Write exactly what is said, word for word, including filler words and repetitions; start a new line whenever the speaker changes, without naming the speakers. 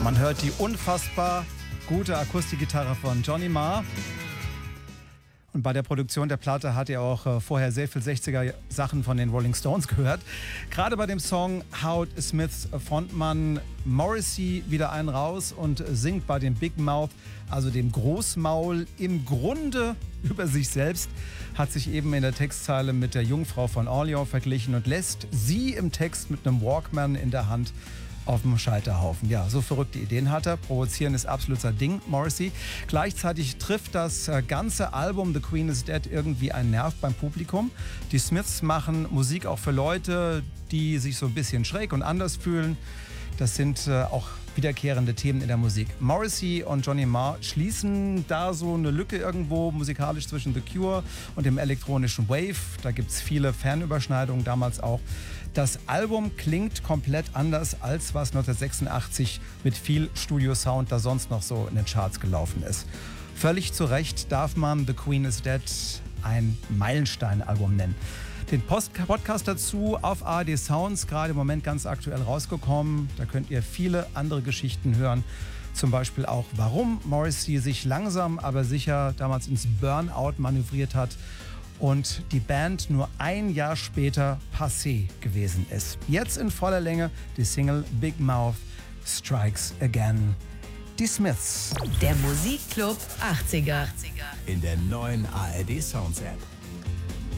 Man hört die unfassbar gute Akustikgitarre von Johnny Marr. Und bei der Produktion der Platte hat er auch äh, vorher sehr viel sechziger-Sachen von den Rolling Stones gehört. Gerade bei dem Song haut Smiths Frontmann Morrissey wieder einen raus und singt bei dem Big Mouth, also dem Großmaul, im Grunde über sich selbst, hat sich eben in der Textzeile mit der Jungfrau von Orleans verglichen und lässt sie im Text mit einem Walkman in der Hand auf dem Scheiterhaufen. Ja, so verrückte Ideen hat er. Provozieren ist absolut sein Ding, Morrissey. Gleichzeitig trifft das ganze Album The Queen is Dead irgendwie einen Nerv beim Publikum. Die Smiths machen Musik auch für Leute, die sich so ein bisschen schräg und anders fühlen. Das sind äh, auch wiederkehrende Themen in der Musik. Morrissey und Johnny Marr schließen da so eine Lücke irgendwo musikalisch zwischen The Cure und dem elektronischen Wave. Da gibt es viele Fanüberschneidungen damals auch. Das Album klingt komplett anders, als was neunzehnhundertsechsundachtzig mit viel Studio-Sound da sonst noch so in den Charts gelaufen ist. Völlig zu Recht darf man The Queen is Dead ein Meilenstein-Album nennen. Den Post- Podcast dazu auf A R D Sounds, gerade im Moment ganz aktuell rausgekommen. Da könnt ihr viele andere Geschichten hören. Zum Beispiel auch, warum Morrissey sich langsam, aber sicher damals ins Burnout manövriert hat und die Band nur ein Jahr später passé gewesen ist. Jetzt in voller Länge die Single Big Mouth Strikes Again. Die Smiths.
Der Musikclub achtziger.
In der neuen A R D Sounds App.